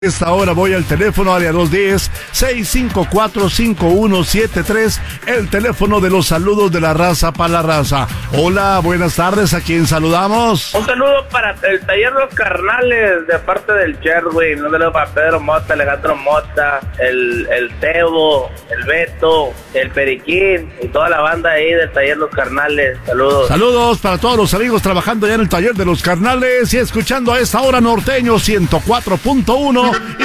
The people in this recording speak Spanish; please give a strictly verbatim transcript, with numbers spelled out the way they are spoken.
Esta hora voy al teléfono área dos uno cero, seis cinco cuatro, cinco uno siete tres, el teléfono de los saludos de la raza para la raza. Hola, buenas tardes, ¿a quién saludamos? Un saludo para el taller Los Carnales, de parte del Sherwin, un saludo para Pedro Mota, Alejandro Mota, el, el Teo, el Beto, el Periquín y toda la banda ahí del taller Los Carnales. Saludos. Saludos para todos los amigos trabajando ya en el taller de Los Carnales y escuchando a esta hora Norteño ciento cuatro punto uno.